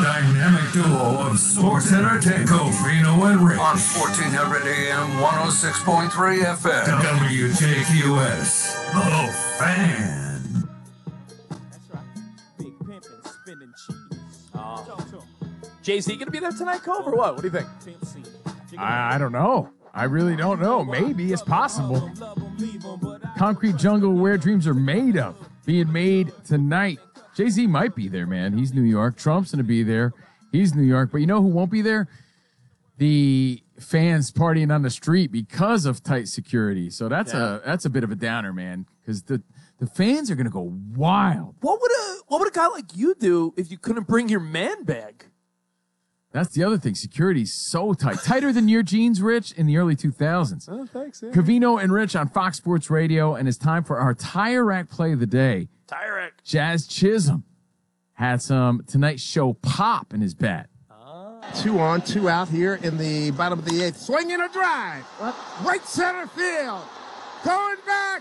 dynamic duo of sports entertainment, Covino and Rich. On 1400 AM, 106.3 FM. WJQS, The Fan. That's right. Big pimpin', spinning cheese. Jay-Z going to be there tonight, Cove, or what? What do you think? I don't know. I really don't know. Maybe it's possible. Concrete Jungle, Where Dreams Are Made Of, being made tonight. Jay-Z might be there, man. He's New York. Trump's going to be there. He's New York. But you know who won't be there? The fans partying on the street because of tight security. So that's a bit of a downer, man, because the fans are going to go wild. What would a guy like you do if you couldn't bring your man bag? That's the other thing. Security's so tight. Tighter than your jeans, Rich, in the early 2000s. Oh, thanks. Yeah. Covino and Rich on Fox Sports Radio, and it's time for our Tire Rack play of the day. Tire Rack. Jazz Chisholm had some Tonight Show pop in his bat. 2 on, 2 out here in the bottom of the 8th. Swinging a drive. Right center field. Going back,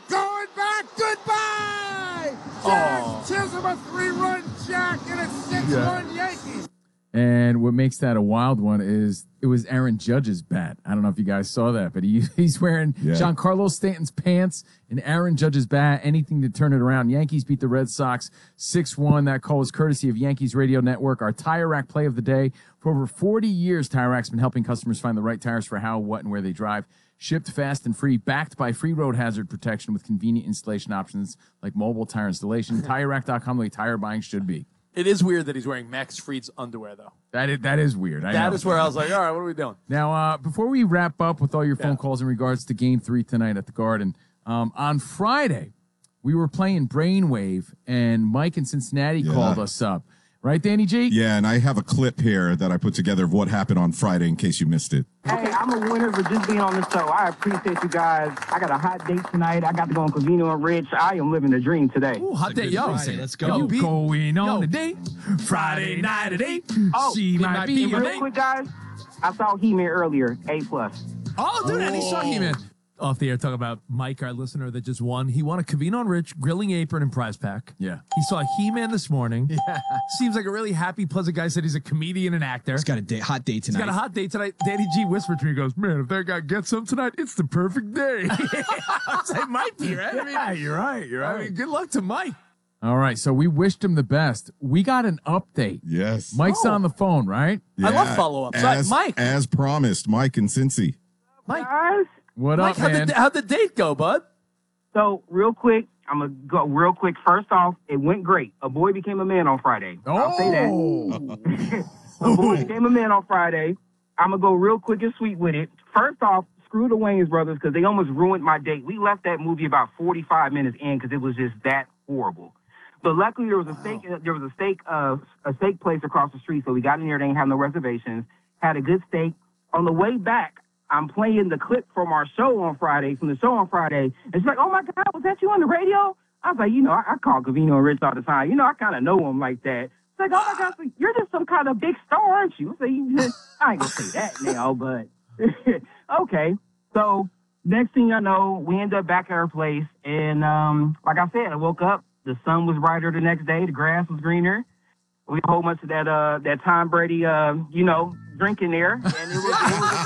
goodbye. Jazz Chisholm, a 3-run jack, and a 6-1 Yankees. And what makes that a wild one is it was Aaron Judge's bat. I don't know if you guys saw that, but he's wearing Giancarlo Stanton's pants and Aaron Judge's bat, anything to turn it around. Yankees beat the Red Sox 6-1. That call is courtesy of Yankees Radio Network. Our Tire Rack play of the day. For over 40 years, Tire Rack's been helping customers find the right tires for how, what, and where they drive. Shipped fast and free, backed by free road hazard protection with convenient installation options like mobile tire installation. TireRack.com, the way tire buying should be. It is weird that he's wearing Max Fried's underwear, though. That is weird. That is where I was like, all right, what are we doing? Now, before we wrap up with all your phone calls in regards to Game 3 tonight at the Garden, on Friday, we were playing Brainwave, and Mike in Cincinnati called us up. Right, Danny G? Yeah, and I have a clip here that I put together of what happened on Friday in case you missed it. Hey, I'm a winner for just being on the show. I appreciate you guys. I got a hot date tonight. I got to go on Covino and Rich. I am living the dream today. Ooh, hot date. Yo, let's go. You going on a date? Friday night at 8. She might be your real date. quick, guys. I saw He-Man earlier, A+. Oh, dude, and he saw He-Man. Off the air, talking about Mike, our listener that just won. He won a Covino and Rich grilling apron and prize pack. Yeah. He saw He-Man this morning. Yeah. Seems like a really happy, pleasant guy. Said he's a comedian and actor. He's got a hot date tonight. He's got a hot date tonight. Danny G whispered to me, he goes, man, if that guy gets some tonight, it's the perfect day. I was like, might be, right? I mean, You're right. I mean, good luck to Mike. All right, so we wished him the best. We got an update. Yes. Mike's on the phone, right? Yeah, I love follow-ups. Mike. As promised, Mike and Cincy. Mike. Guys, What Mike, up, man? how'd the date go, bud? so real quick, I'm going to go real quick. First off, it went great. A boy became a man on Friday. I'll say that. A boy became a man on Friday. I'm going to go real quick and sweet with it. First off, screw the Wayans brothers because they almost ruined my date. We left that movie about 45 minutes in because it was just that horrible. But luckily there was a steak place across the street, so we got in there. They didn't have no reservations. Had a good steak. On the way back, I'm playing the clip from the show on Friday, and she's like, oh, my God, was that you on the radio? I was like, I call Covino and Rich all the time. I kind of know him like that. It's like, oh, my God, so you're just some kind of big star, aren't you? So I ain't going to say that now, but okay. So next thing I know, we end up back at her place, and like I said, I woke up. The sun was brighter the next day. The grass was greener. We had a whole bunch of that Tom Brady, drinking there, and it was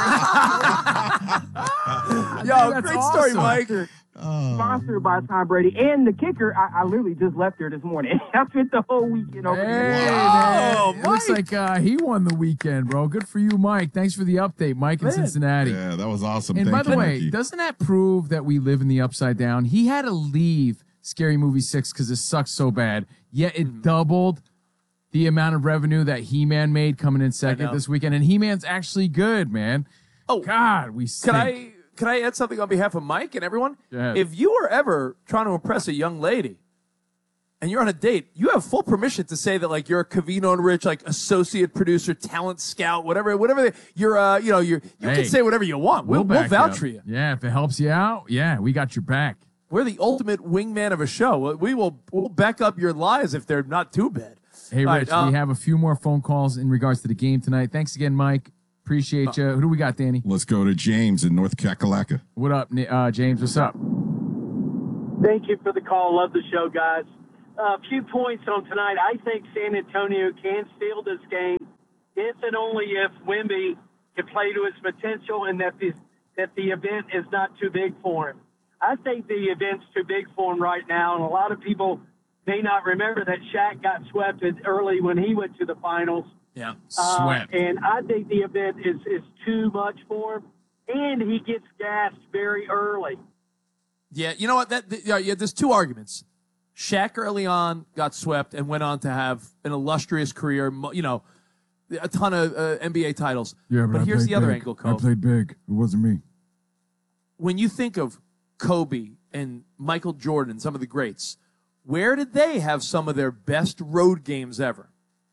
a great Yo, great story, Mike. Sponsored by Tom Brady. And the kicker, I literally just left there this morning. I spent the whole weekend over there. Man. It Mike. looks like he won the weekend, bro. Good for you, Mike. Thanks for the update, Mike in Cincinnati. Yeah, that was awesome. And Thank by the you, way, Mikey. doesn't that prove that we live in the upside down? He had to leave Scary Movie 6 because it sucks so bad, yet it doubled the amount of revenue that He-Man made coming in second this weekend. And He-Man's actually good, man. Oh, God, we stink. Can I add something on behalf of Mike and everyone? Yeah. If you are ever trying to impress a young lady and you're on a date, you have full permission to say that, like, you're a Covino and Rich, like, associate producer, talent scout, whatever. You can say whatever you want. We'll back vouch up. for you. Yeah, if it helps you out, yeah, we got your back. We're the ultimate wingman of a show. We'll back up your lies if they're not too bad. Hey, All Rich, right, we have a few more phone calls in regards to the game tonight. Thanks again, Mike. Appreciate you. Who do we got, Danny? Let's go to James in North Kakalaka. What up, James? What's up? Thank you for the call. Love the show, guys. A few points on tonight. I think San Antonio can steal this game. if and only if Wemby can play to his potential and that the event is not too big for him. I think the event's too big for him right now, and a lot of people may not remember that Shaq got swept early when he went to the finals. Yeah, swept. And I think the event is too much for him, and he gets gassed very early. Yeah, you know what? There's two arguments. Shaq early on got swept and went on to have an illustrious career, you know, a ton of NBA titles. Yeah, but here's the other angle, Cole. I played big. It wasn't me. When you think of Kobe and Michael Jordan, some of the greats, where did they have some of their best road games ever?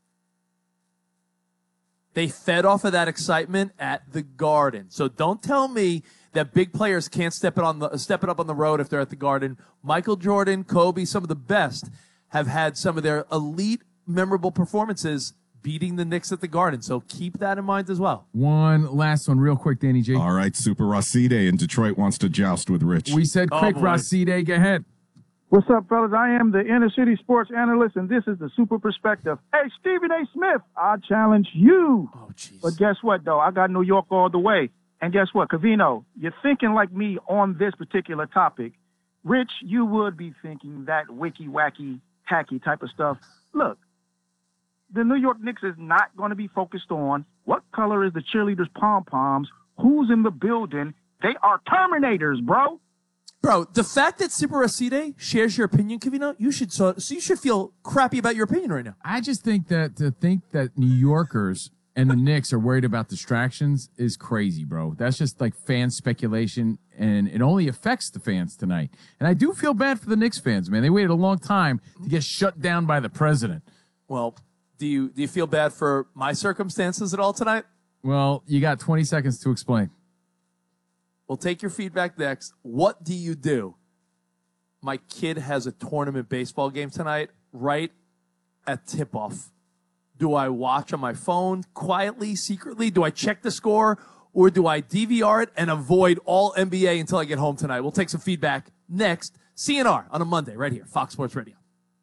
They fed off of that excitement at the Garden. So don't tell me that big players can't step it up on the road if they're at the Garden. Michael Jordan, Kobe, some of the best have had some of their elite, memorable performances beating the Knicks at the Garden. So keep that in mind as well. One last one real quick, Danny G. All right, Super Racide in Detroit wants to joust with Rich. We said quick, Racide. Go ahead. What's up, fellas? I am the inner city sports analyst, and this is the Super Perspective. Hey, Stephen A. Smith, I challenge you. Oh, jeez. But guess what, though? I got New York all the way. And guess what, Covino, you're thinking like me on this particular topic. Rich, you would be thinking that wicky-wacky, tacky type of stuff. Look, the New York Knicks is not going to be focused on what color is the cheerleaders' pom-poms, who's in the building. They are Terminators, bro. Bro, the fact that Super Racide shares your opinion, Covino, you should feel crappy about your opinion right now. I just think that to think that New Yorkers and the Knicks are worried about distractions is crazy, bro. That's just like fan speculation, and it only affects the fans tonight. And I do feel bad for the Knicks fans, man. They waited a long time to get shut down by the president. Well, do you feel bad for my circumstances at all tonight? Well, you got 20 seconds to explain. We'll take your feedback next. What do you do? My kid has a tournament baseball game tonight right at tip-off. Do I watch on my phone quietly, secretly? Do I check the score? Or do I DVR it and avoid all NBA until I get home tonight? We'll take some feedback next. CNR on a Monday right here, Fox Sports Radio.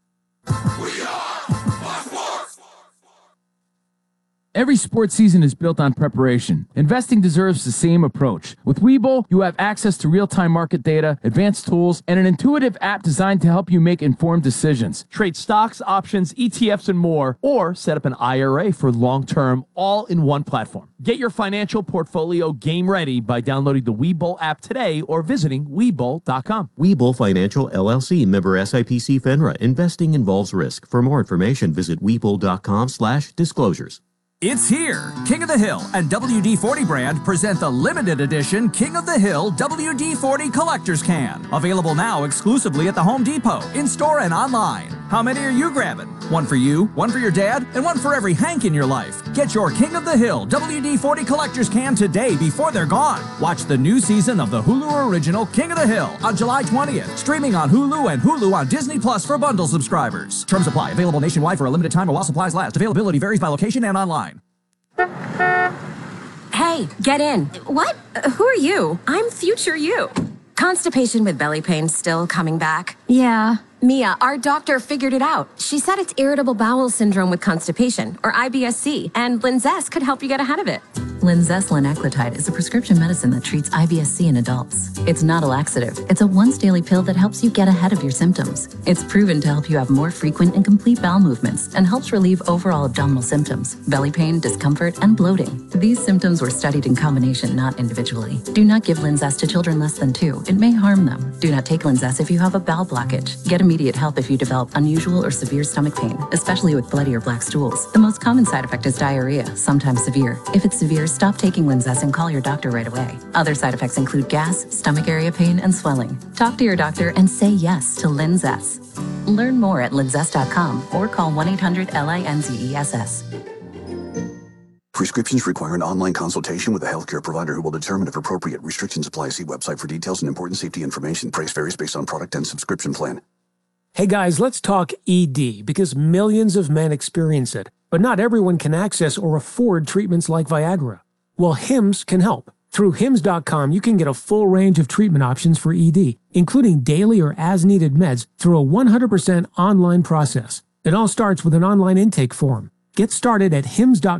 Every sports season is built on preparation. Investing deserves the same approach. With Webull, you have access to real-time market data, advanced tools, and an intuitive app designed to help you make informed decisions. Trade stocks, options, ETFs, and more, or set up an IRA for long-term, all in one platform. Get your financial portfolio game ready by downloading the Webull app today or visiting Webull.com. Webull Financial LLC, member SIPC FINRA. Investing involves risk. For more information, visit Webull.com/disclosures. It's here. King of the Hill and WD-40 brand present the limited edition King of the Hill WD-40 Collector's Can. Available now exclusively at the Home Depot, in-store and online. How many are you grabbing? One for you, one for your dad, and one for every Hank in your life. Get your King of the Hill WD-40 Collector's Can today before they're gone. Watch the new season of the Hulu original King of the Hill on July 20th. Streaming on Hulu and Hulu on Disney Plus for bundle subscribers. Terms apply. Available nationwide for a limited time while supplies last. Availability varies by location and online. Hey, get in. What? Who are you? I'm future you. Constipation with belly pain still coming back? Yeah. Mia, our doctor figured it out. She said it's irritable bowel syndrome with constipation, or IBS-C, and Linzess could help you get ahead of it. Linzess linaclotide is a prescription medicine that treats IBS-C in adults. It's not a laxative. It's a once-daily pill that helps you get ahead of your symptoms. It's proven to help you have more frequent and complete bowel movements and helps relieve overall abdominal symptoms, belly pain, discomfort, and bloating. These symptoms were studied in combination, not individually. Do not give Linzess to children less than 2. It may harm them. Do not take Linzess if you have a bowel blockage. Get immediate help if you develop unusual or severe stomach pain, especially with bloody or black stools. The most common side effect is diarrhea, sometimes severe. If it's severe, stop taking Linzess and call your doctor right away. Other side effects include gas, stomach area pain, and swelling. Talk to your doctor and say yes to Linzess. Learn more at linzess.com or call 1-800-LINZESS. Prescriptions require an online consultation with a healthcare provider who will determine if appropriate. Restrictions apply. See website for details and important safety information. Price varies based on product and subscription plan. Hey guys, let's talk ED, because millions of men experience it, but not everyone can access or afford treatments like Viagra. Well, Hims can help. Through Hims.com, you can get a full range of treatment options for ED, including daily or as-needed meds through a 100% online process. It all starts with an online intake form. Get started at Hims.com.